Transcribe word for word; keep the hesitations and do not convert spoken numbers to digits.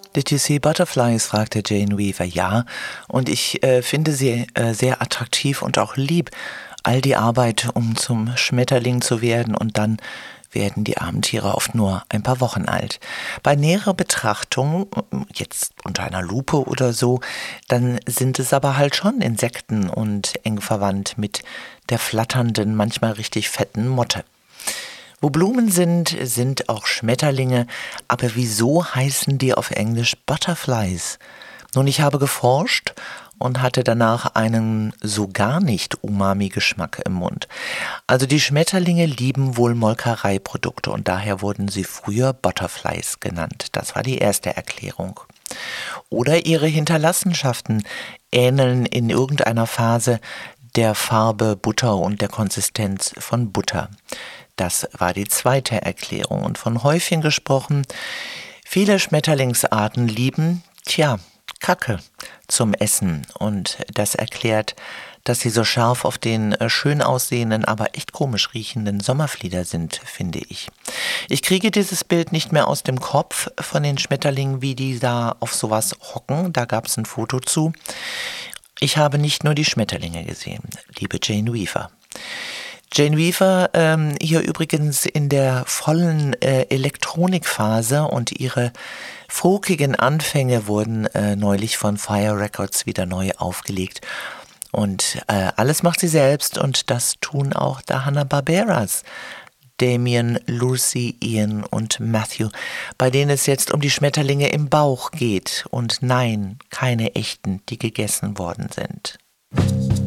Did you see butterflies? Fragte Jane Weaver. Ja, und ich äh, finde sie äh, sehr attraktiv und auch lieb. All die Arbeit, um zum Schmetterling zu werden, und dann werden die armen Tiere oft nur ein paar Wochen alt. Bei näherer Betrachtung, jetzt unter einer Lupe oder so, dann sind es aber halt schon Insekten und eng verwandt mit der flatternden, manchmal richtig fetten Motte. Wo Blumen sind, sind auch Schmetterlinge, aber wieso heißen die auf Englisch Butterflies? Nun, ich habe geforscht und hatte danach einen so gar nicht Umami-Geschmack im Mund. Also die Schmetterlinge lieben wohl Molkereiprodukte und daher wurden sie früher Butterflies genannt. Das war die erste Erklärung. Oder ihre Hinterlassenschaften ähneln in irgendeiner Phase der Farbe Butter und der Konsistenz von Butter. Das war die zweite Erklärung. Und von Häufchen gesprochen, viele Schmetterlingsarten lieben, tja, Kacke zum Essen. Und das erklärt, dass sie so scharf auf den schön aussehenden, aber echt komisch riechenden Sommerflieder sind, finde ich. Ich kriege dieses Bild nicht mehr aus dem Kopf von den Schmetterlingen, wie die da auf sowas hocken. Da gab es ein Foto zu. Ich habe nicht nur die Schmetterlinge gesehen, liebe Jane Weaver. Jane Weaver, ähm, hier übrigens in der vollen äh, Elektronikphase, und ihre folkigen Anfänge wurden äh, neulich von Fire Records wieder neu aufgelegt. Und äh, alles macht sie selbst, und das tun auch der Hanna-Barberas. Damien, Lucy, Ian und Matthew, bei denen es jetzt um die Schmetterlinge im Bauch geht. Und nein, keine echten, die gegessen worden sind.